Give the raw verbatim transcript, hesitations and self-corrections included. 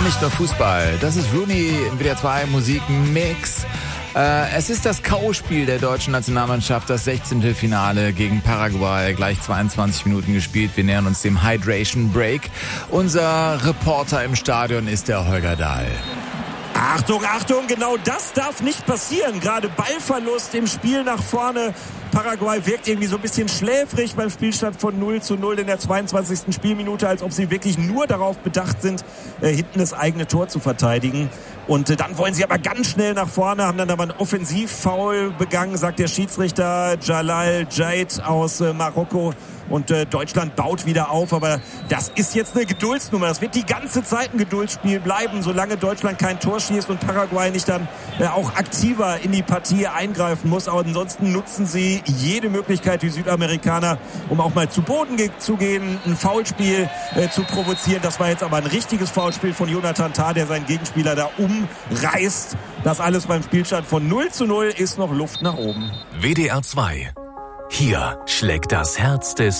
nicht nur Fußball. Das ist Rooney im W D R zwei Musikmix. Äh, es ist das K O-Spiel der deutschen Nationalmannschaft, das sechzehnte Finale gegen Paraguay, gleich zweiundzwanzig Minuten gespielt. Wir nähern uns dem Hydration Break. Unser Reporter im Stadion ist der Holger Dahl. Achtung, Achtung, genau das darf nicht passieren. Gerade Ballverlust im Spiel nach vorne. Paraguay wirkt irgendwie so ein bisschen schläfrig beim Spielstand von null zu null in der zweiundzwanzigsten Spielminute, als ob sie wirklich nur darauf bedacht sind, äh, hinten das eigene Tor zu verteidigen. Und äh, dann wollen sie aber ganz schnell nach vorne, haben dann aber einen Offensivfoul begangen, sagt der Schiedsrichter Jalal Jait aus äh, Marokko. Und äh, Deutschland baut wieder auf, aber das ist jetzt eine Geduldsnummer. Das wird die ganze Zeit ein Geduldsspiel bleiben, solange Deutschland kein Tor schießt und Paraguay nicht dann äh, auch aktiver in die Partie eingreifen muss. Aber ansonsten nutzen sie jede Möglichkeit, die Südamerikaner, um auch mal zu Boden ge- zu gehen, ein Foulspiel äh, zu provozieren. Das war jetzt aber ein richtiges Foulspiel von Jonathan Tah, der seinen Gegenspieler da umreißt. Das alles beim Spielstand von null zu null, ist noch Luft nach oben. W D R zwei. Hier schlägt das Herz des